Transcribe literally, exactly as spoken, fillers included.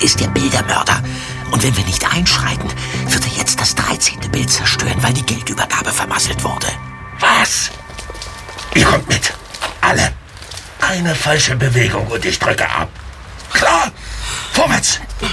ist der Bildermörder. Und wenn wir nicht einschreiten, wird er jetzt das dreizehnte Bild zerstören, weil die Geldübergabe vermasselt wurde. Was? Ihr kommt mit. Alle. Eine falsche Bewegung und ich drücke ab. Klar? Vorwärts.